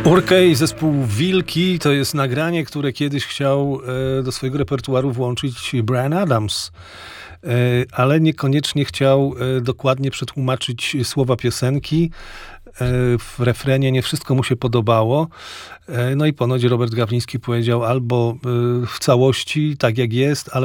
Urkej, zespół Wilki, to jest nagranie, które kiedyś chciał do swojego repertuaru włączyć Bryan Adams, ale niekoniecznie chciał dokładnie przetłumaczyć słowa piosenki. W refrenie nie wszystko mu się podobało. No i ponoć Robert Gawliński powiedział albo w całości, tak jak jest,